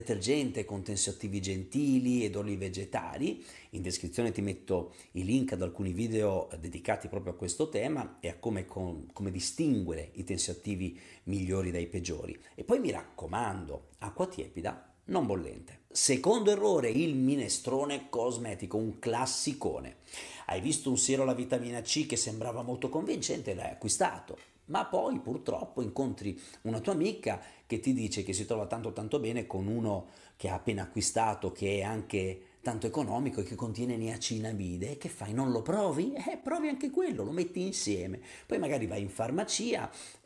detergente con tensioattivi gentili ed oli vegetali. In descrizione ti metto i link ad alcuni video dedicati proprio a questo tema e a come distinguere i tensioattivi migliori dai peggiori. E poi mi raccomando, acqua tiepida, non bollente. Secondo errore, il minestrone cosmetico, un classicone. Hai visto un siero alla vitamina C che sembrava molto convincente e l'hai acquistato, ma poi purtroppo incontri una tua amica che ti dice che si trova tanto bene con uno che ha appena acquistato, che è anche tanto economico e che contiene niacinamide. E che fai? Non lo provi? Provi anche quello, lo metti insieme. Poi magari vai in farmacia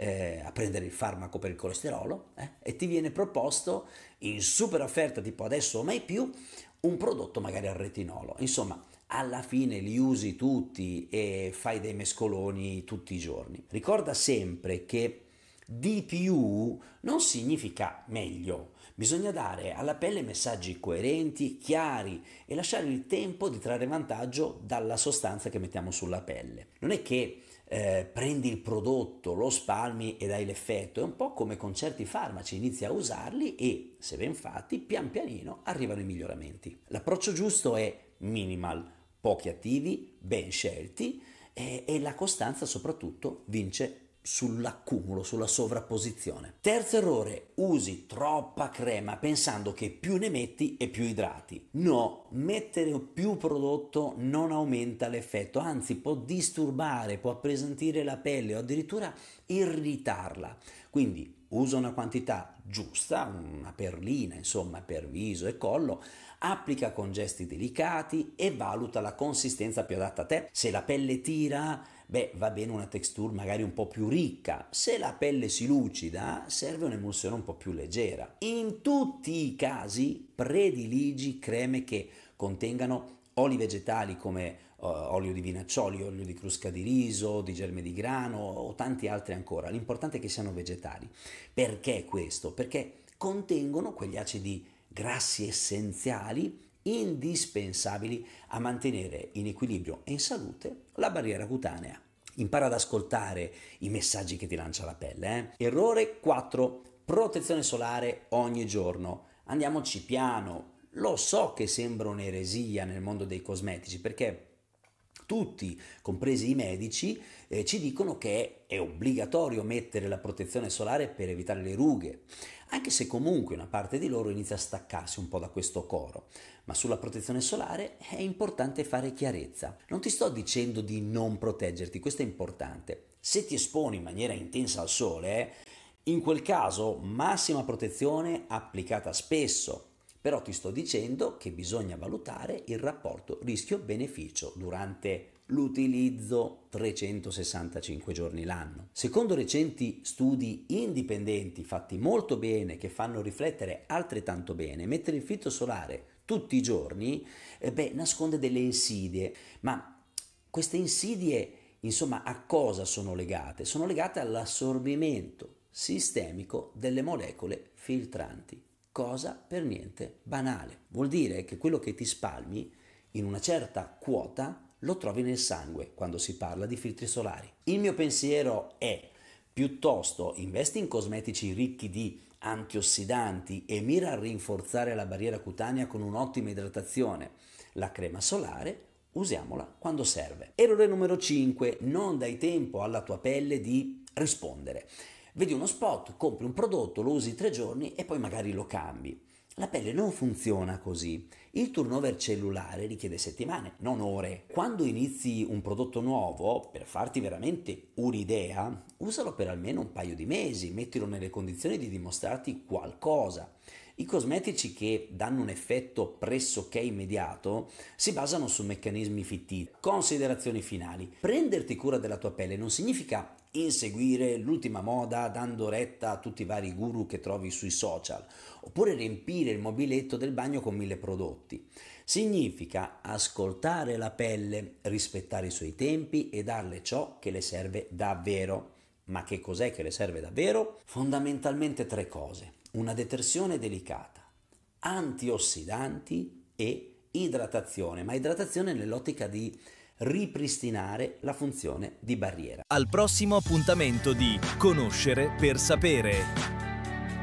a prendere il farmaco per il colesterolo e ti viene proposto in super offerta, tipo adesso o mai più, un prodotto magari al retinolo. Insomma, alla fine li usi tutti e fai dei mescoloni tutti i giorni. Ricorda sempre che di più non significa meglio. Bisogna dare alla pelle messaggi coerenti, chiari e lasciare il tempo di trarre vantaggio dalla sostanza che mettiamo sulla pelle. Non è che prendi il prodotto, lo spalmi e dai l'effetto. È un po' come con certi farmaci, inizi a usarli e, se ben fatti, pian pianino arrivano i miglioramenti. L'approccio giusto è minimal, pochi attivi, ben scelti e la costanza soprattutto vince sull'accumulo, sulla sovrapposizione. Terzo errore, usi troppa crema pensando che più ne metti e più idrati. No, mettere più prodotto non aumenta l'effetto, anzi può disturbare, può appesantire la pelle o addirittura irritarla. Quindi usa una quantità giusta, una perlina insomma per viso e collo, applica con gesti delicati e valuta la consistenza più adatta a te. Se la pelle tira, va bene una texture magari un po' più ricca. Se la pelle si lucida, serve un'emulsione un po' più leggera. In tutti i casi prediligi creme che contengano oli vegetali come olio di vinaccioli, olio di crusca di riso, di germe di grano o tanti altri ancora. L'importante è che siano vegetali. Perché questo? Perché contengono quegli acidi grassi essenziali indispensabili a mantenere in equilibrio e in salute la barriera cutanea. Impara ad ascoltare i messaggi che ti lancia la pelle. Errore 4. Protezione solare ogni giorno. Andiamoci piano. Lo so che sembra un'eresia nel mondo dei cosmetici perché tutti, compresi i medici, ci dicono che è obbligatorio mettere la protezione solare per evitare le rughe, anche se comunque una parte di loro inizia a staccarsi un po' da questo coro. Ma sulla protezione solare è importante fare chiarezza. Non ti sto dicendo di non proteggerti, questo è importante. Se ti esponi in maniera intensa al sole, in quel caso massima protezione applicata spesso. Però ti sto dicendo che bisogna valutare il rapporto rischio-beneficio durante l'utilizzo 365 giorni l'anno. Secondo recenti studi indipendenti fatti molto bene, che fanno riflettere altrettanto bene, mettere il filtro solare tutti i giorni nasconde delle insidie. Ma queste insidie, insomma, a cosa sono legate? Sono legate all'assorbimento sistemico delle molecole filtranti. Cosa per niente banale. Vuol dire che quello che ti spalmi in una certa quota lo trovi nel sangue quando si parla di filtri solari. Il mio pensiero è: piuttosto investi in cosmetici ricchi di antiossidanti e mira a rinforzare la barriera cutanea con un'ottima idratazione. La crema solare usiamola quando serve. Errore numero 5. Non dai tempo alla tua pelle di rispondere. Vedi uno spot, compri un prodotto, lo usi 3 giorni e poi magari lo cambi. La pelle non funziona così. Il turnover cellulare richiede settimane, non ore. Quando inizi un prodotto nuovo, per farti veramente un'idea, usalo per almeno un paio di mesi, mettilo nelle condizioni di dimostrarti qualcosa. I cosmetici che danno un effetto pressoché immediato si basano su meccanismi fittizi. Considerazioni finali. Prenderti cura della tua pelle non significa inseguire l'ultima moda dando retta a tutti i vari guru che trovi sui social, oppure riempire il mobiletto del bagno con 1000 prodotti. Significa ascoltare la pelle, rispettare i suoi tempi e darle ciò che le serve davvero. Ma che cos'è che le serve davvero? Fondamentalmente 3 cose: una detersione delicata, antiossidanti e idratazione, ma idratazione nell'ottica di ripristinare la funzione di barriera. Al prossimo appuntamento di Conoscere per sapere.